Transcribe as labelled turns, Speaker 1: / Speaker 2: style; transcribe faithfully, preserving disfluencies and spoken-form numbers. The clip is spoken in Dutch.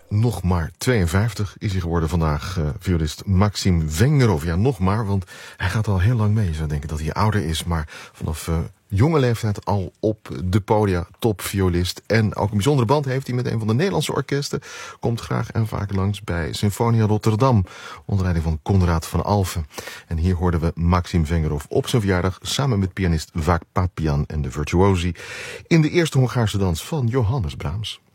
Speaker 1: Nog maar tweeënvijftig is hij geworden vandaag, uh, violist Maxim Vengerov. Ja, nog maar, want hij gaat al heel lang mee. Je zou denken dat hij ouder is, maar vanaf uh, jonge leeftijd al op de podia, topviolist. En ook een bijzondere band heeft hij met een van de Nederlandse orkesten. Komt graag en vaak langs bij Sinfonia Rotterdam, onder leiding van Konrad van Alphen. En hier hoorden we Maxim Vengerov op zijn verjaardag samen met pianist Vák Papian en de virtuosi in de eerste Hongaarse dans van Johannes Brahms.